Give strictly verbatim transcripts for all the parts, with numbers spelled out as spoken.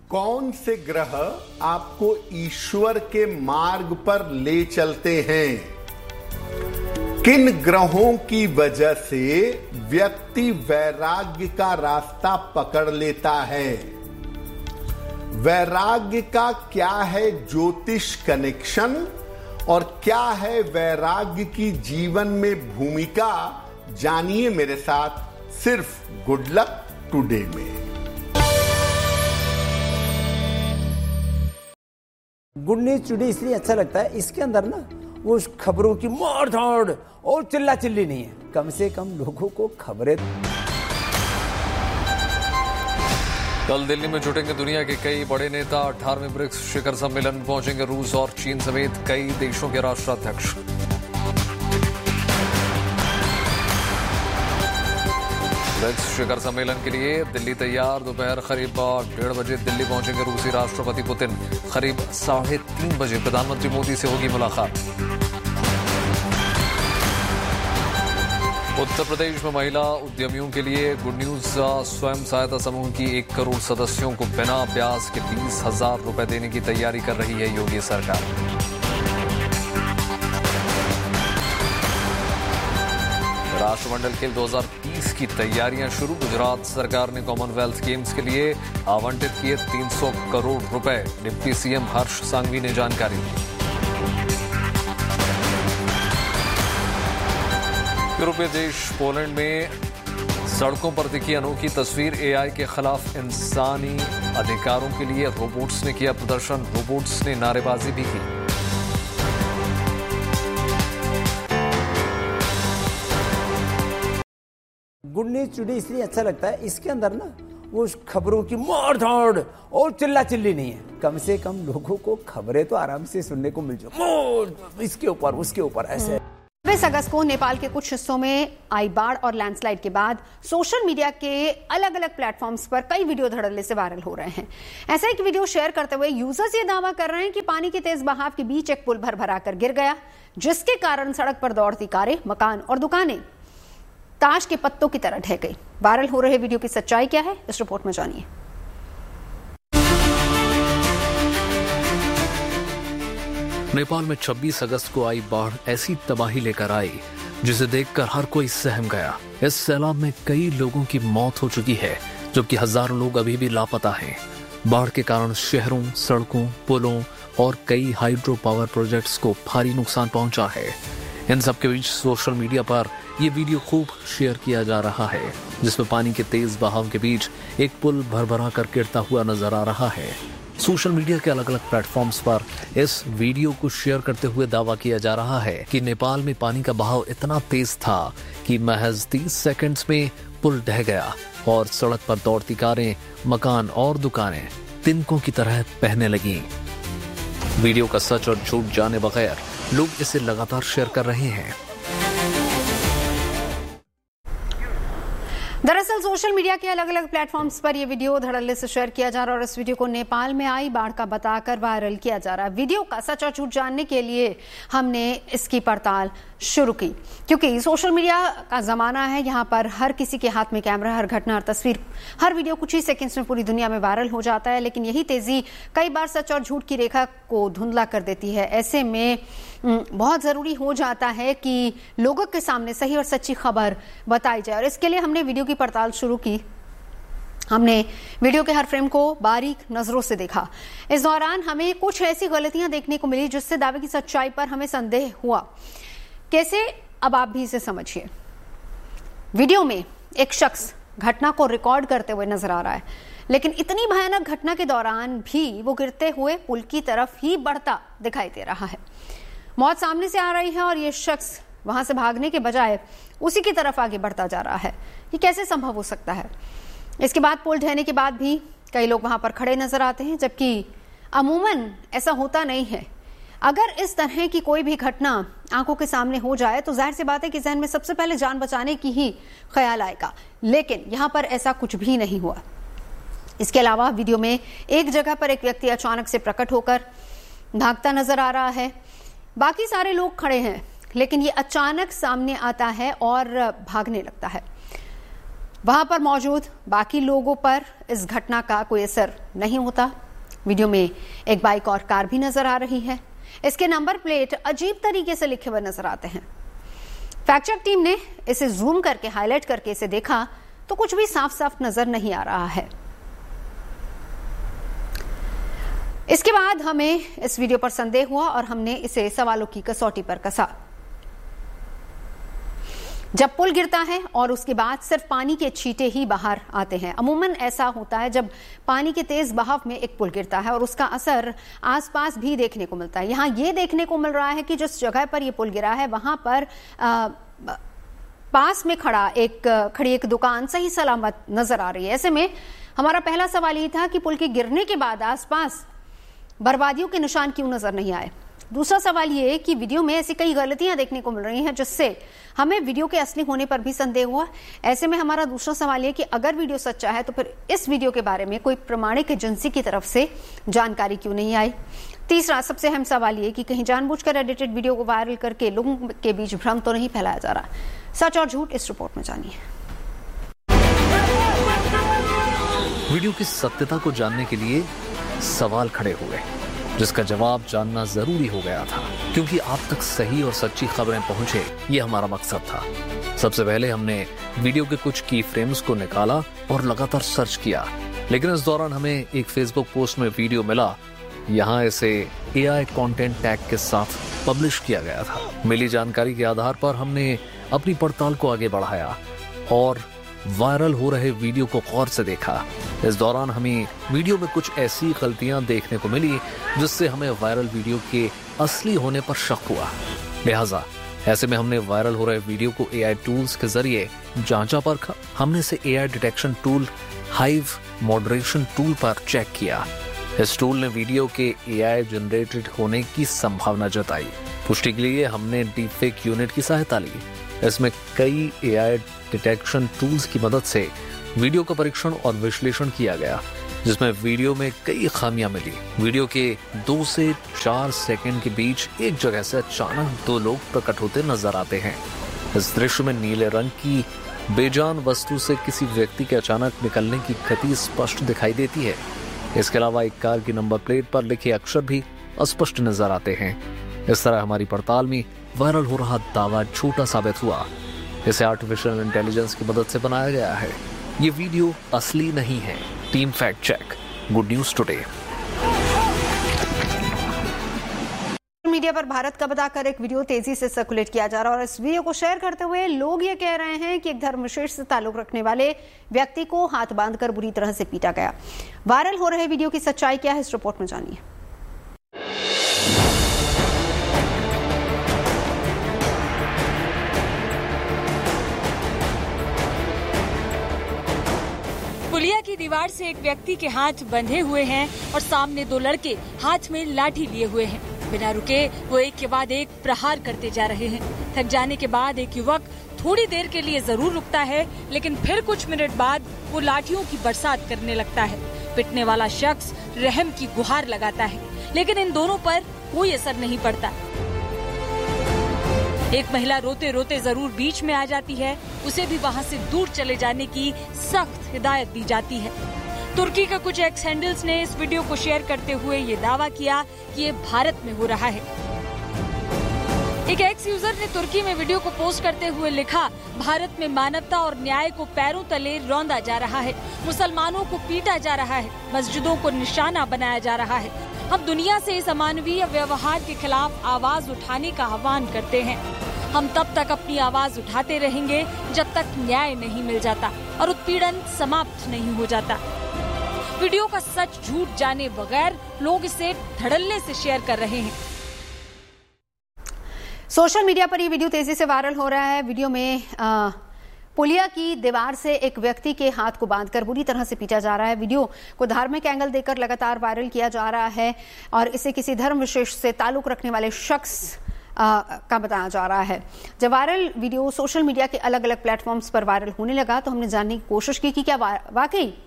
कौन से ग्रह आपको ईश्वर के मार्ग पर ले चलते हैं? किन ग्रहों की वजह से व्यक्ति वैराग्य का रास्ता पकड़ लेता है? वैराग्य का क्या है ज्योतिष कनेक्शन और क्या है वैराग्य की जीवन में भूमिका? जानिए मेरे साथ सिर्फ गुड लक टुडे में। गुड न्यूज टुडे इसलिए अच्छा लगता है, इसके अंदर ना वो खबरों की मार धाड़ और चिल्ला चिल्ली नहीं है, कम से कम लोगों को खबरें। कल दिल्ली में जुटेंगे दुनिया के कई बड़े नेता। अठारहवें ब्रिक्स शिखर सम्मेलन में पहुंचेंगे रूस और चीन समेत कई देशों के राष्ट्राध्यक्ष। ब्रिक्स शिखर सम्मेलन के लिए दिल्ली तैयार। दोपहर करीब डेढ़ बजे दिल्ली पहुंचेंगे रूसी राष्ट्रपति पुतिन। करीब साढ़े तीन बजे प्रधानमंत्री मोदी से होगी मुलाकात। उत्तर प्रदेश में महिला उद्यमियों के लिए गुड न्यूज। स्वयं सहायता समूह की एक करोड़ सदस्यों को बिना ब्याज के बीस हजार रुपए देने की तैयारी कर रही है योगी सरकार। राष्ट्रमंडल खेल दो हज़ार तीस की तैयारियां शुरू। गुजरात सरकार ने कॉमनवेल्थ गेम्स के लिए आवंटित किए तीन सौ करोड़ रुपए। डिप्टी सीएम हर्ष सांघवी ने जानकारी दी। यूरोपीय देश पोलैंड में सड़कों पर दिखी अनोखी तस्वीर। एआई के खिलाफ इंसानी अधिकारों के लिए रोबोट्स ने किया प्रदर्शन। रोबोट्स ने नारेबाजी भी की। गुड न्यूज टुडे इसलिए अच्छा लगता है, इसके अंदर ना वो खबरों की मार धाड़ और चिल्ला चिल्ली नहीं है, कम से कम लोगों को खबरें तो आराम से सुनने को मिल जाए। इसके ऊपर उसके ऊपर ऐसे। छब्बीस अगस्त को नेपाल के कुछ हिस्सों में आई बाढ़ और लैंडस्लाइड के बाद सोशल मीडिया के अलग अलग प्लेटफॉर्म्स पर कई वीडियो धड़ल्ले से वायरल हो रहे हैं। ऐसा एक वीडियो शेयर करते हुए यूजर्स ये दावा कर रहे हैं कि पानी के तेज बहाव के बीच एक पुल भर भरा कर गिर गया, जिसके कारण सड़क पर दौड़ती कारें, मकान और दुकानें ताश के पत्तों की तरह ढह गई। वायरल हो रहे वीडियो की सच्चाई क्या है, इस रिपोर्ट में जानिए। नेपाल में छब्बीस अगस्त को आई बाढ़ ऐसी तबाही लेकर आई जिसे देखकर हर कोई सहम गया। इस सैलाब में कई लोगों की मौत हो चुकी है, जबकि हजारों लोग अभी भी लापता हैं। बाढ़ के कारण शहरों, सड़कों, पुलों और कई हाइड्रो पावर प्रोजेक्ट्स को भारी नुकसान पहुंचा है। इन सब के बीच सोशल मीडिया पर यह वीडियो खूब शेयर किया जा रहा है, जिसमें पानी के तेज बहाव के बीच एक पुल भरभरा कर गिरता हुआ नजर आ रहा है। सोशल मीडिया के अलग अलग प्लेटफॉर्म्स पर इस वीडियो को शेयर करते हुए दावा किया जा रहा है कि नेपाल में पानी का बहाव इतना तेज था कि महज तीस सेकंड्स में पुल ढह गया और सड़क पर दौड़ती कारें, मकान और दुकानें तिनकों की तरह बहने लगीं। वीडियो का सच और झूठ जाने बगैर लोग इसे लगातार शेयर कर रहे हैं। दरअसल सोशल मीडिया के अलग अलग प्लेटफॉर्म्स पर यह वीडियो धड़ल्ले से शेयर किया जा रहा है और इस वीडियो को नेपाल में आई बाढ़ का बताकर वायरल किया जा रहा है। वीडियो का सच और झूठ जानने के लिए हमने इसकी पड़ताल शुरू की, क्योंकि सोशल मीडिया का जमाना है। यहाँ पर हर किसी के हाथ में कैमरा, हर घटना, हर तस्वीर, हर वीडियो कुछ ही सेकंड्स में पूरी दुनिया में वायरल हो जाता है। लेकिन यही तेजी कई बार सच और झूठ की रेखा को धुंधला कर देती है। ऐसे में बहुत जरूरी हो जाता है कि लोगों के सामने सही और सच्ची खबर बताई जाए और इसके लिए हमने वीडियो की पड़ताल शुरू की। हमने वीडियो के हर फ्रेम को बारीक नजरों से देखा। इस दौरान हमें कुछ ऐसी गलतियां देखने को मिली जिससे दावे की सच्चाई पर हमें संदेह हुआ। कैसे, अब आप भी इसे समझिए। वीडियो में एक शख्स घटना को रिकॉर्ड करते हुए नजर आ रहा है, लेकिन इतनी भयानक घटना के दौरान भी वो गिरते हुए पुल की तरफ ही बढ़ता दिखाई दे रहा है। मौत सामने से आ रही है और ये शख्स वहां से भागने के बजाय उसी की तरफ आगे बढ़ता जा रहा है। ये कैसे संभव हो सकता है? इसके बाद पुल ढहने के बाद भी कई लोग वहां पर खड़े नजर आते हैं, जबकि अमूमन ऐसा होता नहीं है। अगर इस तरह की कोई भी घटना आंखों के सामने हो जाए तो जाहिर सी बात है कि जहन में सबसे पहले जान बचाने की ही ख्याल आएगा, लेकिन यहां पर ऐसा कुछ भी नहीं हुआ। इसके अलावा वीडियो में एक जगह पर एक व्यक्ति अचानक से प्रकट होकर भागता नजर आ रहा है। बाकी सारे लोग खड़े हैं, लेकिन ये अचानक सामने आता है और भागने लगता है। वहां पर मौजूद बाकी लोगों पर इस घटना का कोई असर नहीं होता। वीडियो में एक बाइक और कार भी नजर आ रही है। इसके नंबर प्लेट अजीब तरीके से लिखे हुए नजर आते हैं। फैक्ट चेक टीम ने इसे जूम करके हाईलाइट करके इसे देखा तो कुछ भी साफ साफ नजर नहीं आ रहा है। इसके बाद हमें इस वीडियो पर संदेह हुआ और हमने इसे सवालों की कसौटी पर कसा। जब पुल गिरता है और उसके बाद सिर्फ पानी के छींटे ही बाहर आते हैं। अमूमन ऐसा होता है जब पानी के तेज बहाव में एक पुल गिरता है और उसका असर आसपास भी देखने को मिलता है। यहाँ ये देखने को मिल रहा है कि जिस जगह पर ये पुल गिरा है वहां पर आ, पास में खड़ा एक खड़ी एक दुकान सही सलामत नजर आ रही है। ऐसे में हमारा पहला सवाल ये था कि पुल के गिरने के बाद आसपास बर्बादियों के निशान क्यों नजर नहीं आए। दूसरा सवाल ये कि वीडियो में ऐसी कई गलतियां देखने को मिल रही हैं जिससे हमें वीडियो के असली होने पर भी संदेह हुआ। ऐसे में हमारा दूसरा सवाल ये कि अगर वीडियो सच्चा है तो फिर इस वीडियो के बारे में कोई प्रमाणिक एजेंसी की तरफ से जानकारी क्यों नहीं आई। तीसरा सबसे अहम सवाल ये कि कहीं जानबूझकर एडिटेड वीडियो को वायरल करके लोगों के बीच भ्रम तो नहीं फैलाया जा रहा। सच और झूठ इस रिपोर्ट में जानिए। वीडियो की सत्यता को जानने के लिए सवाल खड़े हुए जिसका जवाब जानना जरूरी हो गया था, क्योंकि आप तक सही और सच्ची खबरें पहुंचे ये हमारा मकसद था। सबसे पहले हमने वीडियो के कुछ की फ्रेम्स को निकाला और लगातार सर्च किया, लेकिन इस दौरान हमें एक फेसबुक पोस्ट में वीडियो मिला। यहाँ इसे एआई कंटेंट टैग के साथ पब्लिश किया गया था। मिली जानकारी के आधार पर हमने अपनी पड़ताल को आगे बढ़ाया और वायरल हो रहे वीडियो को गौर से देखा। इस दौरान हमें वीडियो में कुछ ऐसी गलतियां देखने को मिली जिससे हमें वायरल वीडियो के असली होने पर शक हुआ। लिहाजा ऐसे में हमने वायरल हो रहे वीडियो को एआई टूल्स के जरिए जांचा परखा। हमने इसे AI detection tool hive moderation tool पर चेक किया। इस टूल ने वीडियो के एआई जनरेटेड होने की संभावना जताई। पुष्टि के लिए हमने डीपफेक यूनिट की सहायता ली। इसमें कई एआई डिटेक्शन टूल्स की मदद से वीडियो का परीक्षण और विश्लेषण किया गया, जिसमें वीडियो में कई खामियां मिली। वीडियो के दो से चार सेकंड के बीच एक जगह से अचानक दो लोग प्रकट होते नजर आते हैं। इस दृश्य में नीले रंग की बेजान वस्तु से किसी व्यक्ति के अचानक निकलने की गति स्पष्ट दिखाई देती है। इसके अलावा एक कार की नंबर प्लेट पर लिखे अक्षर भी अस्पष्ट नजर आते हैं। इस तरह हमारी पड़ताल में वायरल हो रहा दावा झूठा साबित हुआ। इसे आर्टिफिशियल इंटेलिजेंस की मदद से बनाया गया है। ये वीडियो असली नहीं है। Team fact check, good news today. Media पर भारत का बताकर एक वीडियो तेजी से सर्कुलेट किया जा रहा है और इस वीडियो को शेयर करते हुए लोग ये कह रहे हैं कि एक धर्म विशेष से ताल्लुक रखने वाले व्यक्ति को हाथ बांधकर बुरी तरह से पीटा गया। वायरल हो रहे वीडियो की सच्चाई क्या है इस रिपोर्ट में जानिए। पुलिया की दीवार से एक व्यक्ति के हाथ बंधे हुए हैं और सामने दो लड़के हाथ में लाठी लिए हुए हैं। बिना रुके वो एक के बाद एक प्रहार करते जा रहे हैं। थक जाने के बाद एक युवक थोड़ी देर के लिए जरूर रुकता है, लेकिन फिर कुछ मिनट बाद वो लाठियों की बरसात करने लगता है। पिटने वाला शख्स रहम की गुहार लगाता है, लेकिन इन दोनों पर कोई असर नहीं पड़ता। एक महिला रोते रोते जरूर बीच में आ जाती है। उसे भी वहाँ से दूर चले जाने की सख्त हिदायत दी जाती है। तुर्की का कुछ एक्स हैंडल्स ने इस वीडियो को शेयर करते हुए ये दावा किया कि ये भारत में हो रहा है। एक एक्स यूजर ने तुर्की में वीडियो को पोस्ट करते हुए लिखा, भारत में मानवता और न्याय को पैरों तले रौंदा जा रहा है, मुसलमानों को पीटा जा रहा है, मस्जिदों को निशाना बनाया जा रहा है। हम दुनिया से इस अमानवीय व्यवहार के खिलाफ आवाज उठाने का आह्वान करते हैं। हम तब तक अपनी आवाज उठाते रहेंगे जब तक न्याय नहीं मिल जाता और उत्पीड़न समाप्त नहीं हो जाता। वीडियो का सच झूठ जाने बगैर लोग इसे धड़ल्ले से शेयर कर रहे हैं। सोशल मीडिया पर ये वीडियो तेजी से वायरल हो रहा है। वीडियो में आ, पुलिया की दीवार से एक व्यक्ति के हाथ को बांधकर बुरी तरह से पीटा जा रहा है। वीडियो को धार्मिक एंगल देकर लगातार वायरल किया जा रहा है और इसे किसी धर्म विशेष से ताल्लुक रखने वाले शख्स आ, का बताया जा रहा है। जब वायरल वीडियो सोशल मीडिया के अलग अलग प्लेटफॉर्म्स पर वायरल होने लगा तो हमने जानने की कोशिश की कि क्या वा, वाकई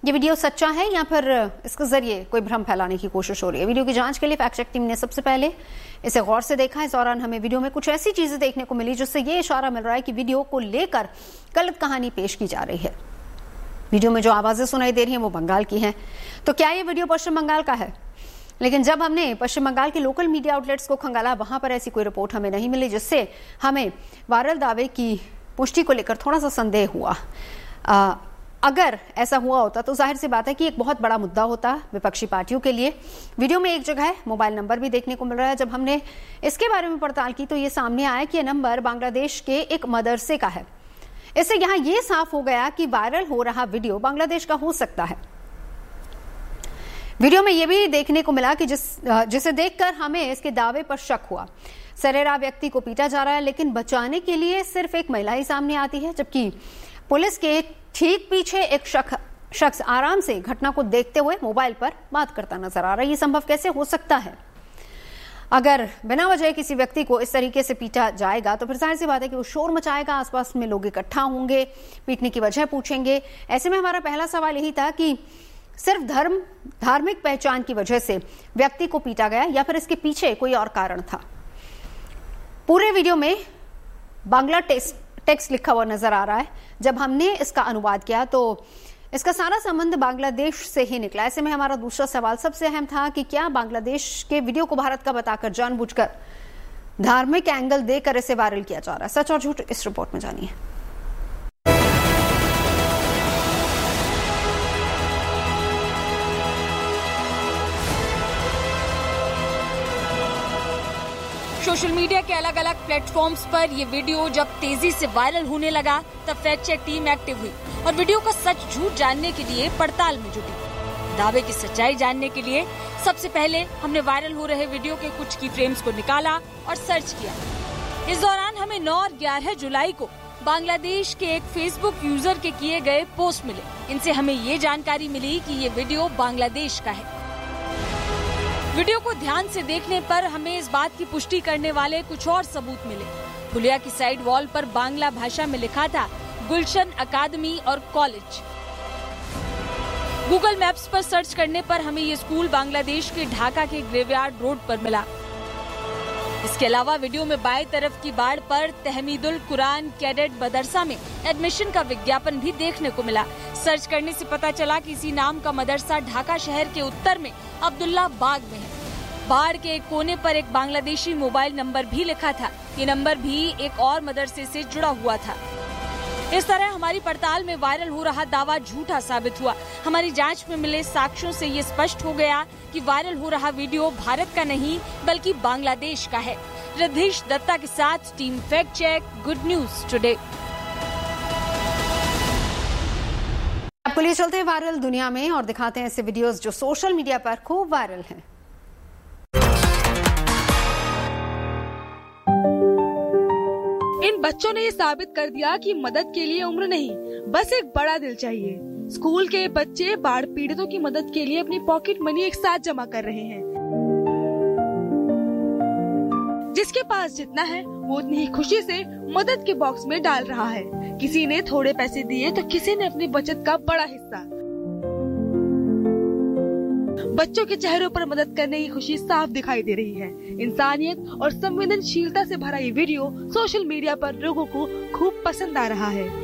ये वीडियो सच्चा है या फिर इसके जरिए कोई भ्रम फैलाने की कोशिश हो रही है। वीडियो की जांच के लिए फैक्ट चेक टीम ने सबसे पहले इसे गौर से देखा। इस दौरान हमें वीडियो में कुछ ऐसी चीजें देखने को मिली जिससे ये इशारा मिल रहा है कि वीडियो को लेकर गलत कहानी पेश की जा रही है। वीडियो में जो आवाजें सुनाई दे रही हैं वो बंगाल की हैं। तो क्या ये वीडियो पश्चिम बंगाल का है? लेकिन जब हमने पश्चिम बंगाल के लोकल मीडिया आउटलेट्स को खंगाला, वहां पर ऐसी कोई रिपोर्ट हमें नहीं मिली, जिससे हमें वायरल दावे की पुष्टि को लेकर थोड़ा सा संदेह हुआ। आ, अगर ऐसा हुआ होता तो जाहिर सी बात है कि एक बहुत बड़ा मुद्दा होता विपक्षी पार्टियों के लिए। वीडियो में एक जगह मोबाइल नंबर भी देखने को मिल रहा है। जब हमने इसके बारे में पड़ताल की तो ये सामने आया कि यह नंबर बांग्लादेश के एक मदरसे का है। इससे यहां यह साफ हो गया कि वायरल हो रहा वीडियो बांग्लादेश का हो सकता है। वीडियो में यह भी देखने को मिला कि जिस जिसे देखकर हमें इसके दावे पर शक हुआ। सरेरा व्यक्ति को पीटा जा रहा है, लेकिन बचाने के लिए सिर्फ एक महिला ही सामने आती है, जबकि पुलिस के ठीक पीछे एक शख्स आराम से घटना को देखते हुए मोबाइल पर बात करता नजर आ रहा है। ये संभव कैसे हो सकता है? अगर बिना वजह किसी व्यक्ति को इस तरीके से पीटा जाएगा तो फिर जाहिर सी बात है कि वो शोर मचाएगा, आसपास में लोग इकट्ठा होंगे, पीटने की वजह पूछेंगे। ऐसे में हमारा पहला सवाल यही था कि सिर्फ धर्म धार्मिक पहचान की वजह से व्यक्ति को पीटा गया या फिर इसके पीछे कोई और कारण था। पूरे वीडियो में बांग्ला टेक्स्ट लिखा हुआ नजर आ रहा है। जब हमने इसका अनुवाद किया तो इसका सारा संबंध बांग्लादेश से ही निकला। ऐसे में हमारा दूसरा सवाल सबसे अहम था कि क्या बांग्लादेश के वीडियो को भारत का बताकर जानबूझकर धार्मिक एंगल देकर इसे वायरल किया जा रहा है? सच और झूठ इस रिपोर्ट में जानिए। सोशल मीडिया के अलग अलग प्लेटफॉर्म्स पर ये वीडियो जब तेजी से वायरल होने लगा तब फैक्ट चेक टीम एक्टिव हुई और वीडियो का सच झूठ जानने के लिए पड़ताल में जुटी। दावे की सच्चाई जानने के लिए सबसे पहले हमने वायरल हो रहे वीडियो के कुछ की फ्रेम्स को निकाला और सर्च किया। इस दौरान हमें नौ और ग्यारह जुलाई को बांग्लादेश के एक फेसबुक यूजर के किए गए पोस्ट मिले। इनसे हमें ये जानकारी मिली कि ये वीडियो बांग्लादेश का है। वीडियो को ध्यान से देखने पर हमें इस बात की पुष्टि करने वाले कुछ और सबूत मिले। पुलिया की साइड वॉल पर बांग्ला भाषा में लिखा था गुलशन अकादमी और कॉलेज। गूगल मैप्स पर सर्च करने पर हमें ये स्कूल बांग्लादेश के ढाका के ग्रेवयार्ड रोड पर मिला। इसके अलावा वीडियो में बाएं तरफ की बाड़ पर तहमीदुल कुरान कैडेट मदरसा में एडमिशन का विज्ञापन भी देखने को मिला। सर्च करने से पता चला कि इसी नाम का मदरसा ढाका शहर के उत्तर में अब्दुल्ला बाग में है। बाड़ के एक कोने पर एक बांग्लादेशी मोबाइल नंबर भी लिखा था। ये नंबर भी एक और मदरसे से जुड़ा हुआ था। इस तरह हमारी पड़ताल में वायरल हो रहा दावा झूठा साबित हुआ। हमारी जांच में मिले साक्ष्यों से ये स्पष्ट हो गया कि वायरल हो रहा वीडियो भारत का नहीं बल्कि बांग्लादेश का है। रिद्धेश दत्ता के साथ team fact check, good news today. आपको लिए चलते हैं वायरल दुनिया में और दिखाते हैं ऐसे वीडियोस जो सोशल मीडिया पर खूब वायरल हैं। इन बच्चों ने ये साबित कर दिया कि मदद के लिए उम्र नहीं, बस एक बड़ा दिल चाहिए। स्कूल के बच्चे बाढ़ पीड़ितों की मदद के लिए अपनी पॉकेट मनी एक साथ जमा कर रहे हैं। जिसके पास जितना है वो उतनी ही खुशी से मदद के बॉक्स में डाल रहा है। किसी ने थोड़े पैसे दिए तो किसी ने अपनी बचत का बड़ा हिस्सा। बच्चों के चेहरों पर मदद करने की खुशी साफ दिखाई दे रही है। इंसानियत और संवेदनशीलता से भरा ये वीडियो सोशल मीडिया पर लोगों को खूब पसंद आ रहा है।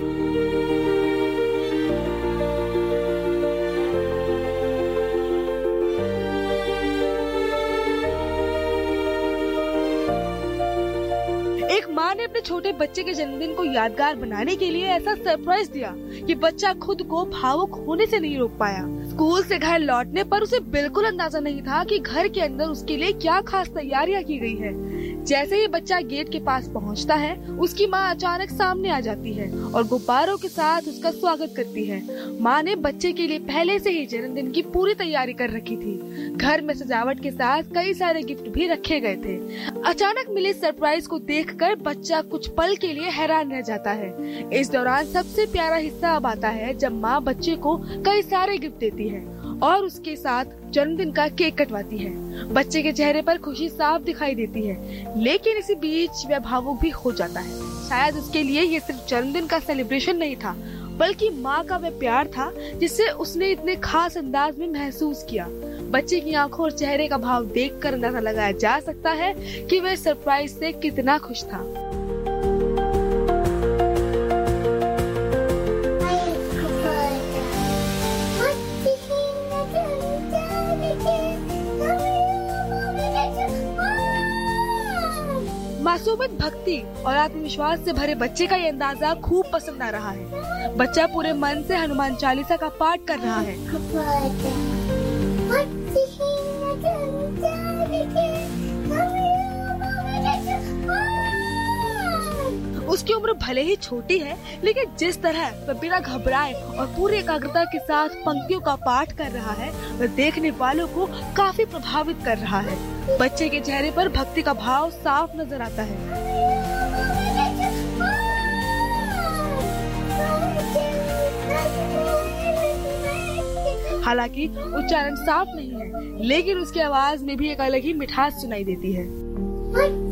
एक माँ ने अपने छोटे बच्चे के जन्मदिन को यादगार बनाने के लिए ऐसा सरप्राइज दिया कि बच्चा खुद को भावुक होने से नहीं रोक पाया। स्कूल से घर लौटने पर उसे बिल्कुल अंदाजा नहीं था कि घर के अंदर उसके लिए क्या खास तैयारियां की गई है। जैसे ही बच्चा गेट के पास पहुंचता है, उसकी माँ अचानक सामने आ जाती है और गुब्बारों के साथ उसका स्वागत करती है। माँ ने बच्चे के लिए पहले से ही जन्मदिन की पूरी तैयारी कर रखी थी। घर में सजावट के साथ कई सारे गिफ्ट भी रखे गए थे। अचानक मिले सरप्राइज को देखकर बच्चा कुछ पल के लिए हैरान रह जाता है। इस दौरान सबसे प्यारा हिस्सा अब आता है जब माँ बच्चे को कई सारे गिफ्ट देती है और उसके साथ जन्मदिन का केक कटवाती है। बच्चे के चेहरे पर खुशी साफ दिखाई देती है, लेकिन इसी बीच वह भावुक भी हो जाता है। शायद उसके लिए ये सिर्फ जन्मदिन का सेलिब्रेशन नहीं था, बल्कि माँ का वह प्यार था जिसे उसने इतने खास अंदाज में महसूस किया। बच्चे की आंखों और चेहरे का भाव देखकर अंदाजा लगाया जा सकता है कि वह सरप्राइज से कितना खुश था। मासूमियत, भक्ति और आत्मविश्वास से भरे बच्चे का ये अंदाजा खूब पसंद आ रहा है। बच्चा पूरे मन से हनुमान चालीसा का पाठ कर रहा है। उसकी उम्र भले ही छोटी है, लेकिन जिस तरह वह बिना घबराए और पूरी एकाग्रता के साथ पंक्तियों का पाठ कर रहा है, वह देखने वालों को काफी प्रभावित कर रहा है। बच्चे के चेहरे पर भक्ति का भाव साफ नजर आता है। हालांकि उच्चारण साफ नहीं है, लेकिन उसकी आवाज में भी एक अलग ही मिठास सुनाई देती है।